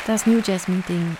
Das New Jazz Meeting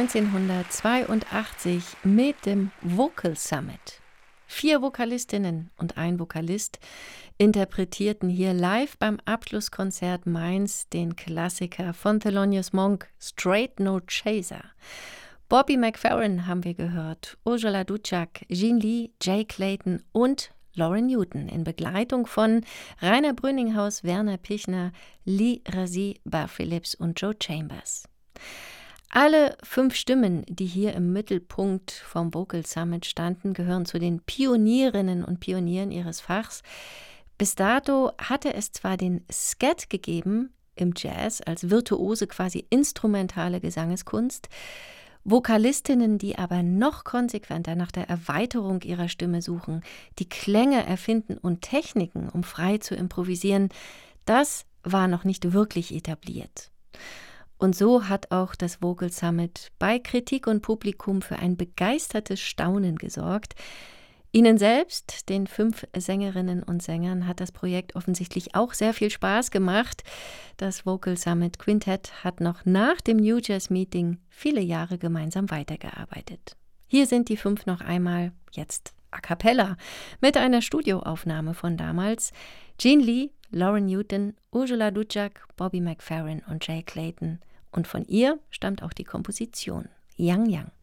1982 mit dem Vocal Summit. 4 Vokalistinnen und ein Vokalist interpretierten hier live beim Abschlusskonzert Mainz den Klassiker von Thelonious Monk, Straight No Chaser. Bobby McFerrin haben wir gehört, Urszula Ducak, Gene Lee, Jay Clayton und Lauren Newton in Begleitung von Rainer Brüninghaus, Werner Pichner, Lee Razzie, Bar Phillips und Joe Chambers. Alle 5 Stimmen, die hier im Mittelpunkt vom Vocal Summit standen, gehören zu den Pionierinnen und Pionieren ihres Fachs. Bis dato hatte es zwar den Scat gegeben im Jazz als virtuose, quasi instrumentale Gesangeskunst, Vokalistinnen, die aber noch konsequenter nach der Erweiterung ihrer Stimme suchen, die Klänge erfinden und Techniken, um frei zu improvisieren, das war noch nicht wirklich etabliert. Und so hat auch das Vocal Summit bei Kritik und Publikum für ein begeistertes Staunen gesorgt. Ihnen selbst, den 5 Sängerinnen und Sängern, hat das Projekt offensichtlich auch sehr viel Spaß gemacht. Das Vocal Summit Quintett hat noch nach dem New Jazz Meeting viele Jahre gemeinsam weitergearbeitet. Hier sind die 5 noch einmal, jetzt a cappella, mit einer Studioaufnahme von damals. Gene Lee, Lauren Newton, Urszula Ducak, Bobby McFerrin und Jay Clayton. Und von ihr stammt auch die Komposition Yang Yang.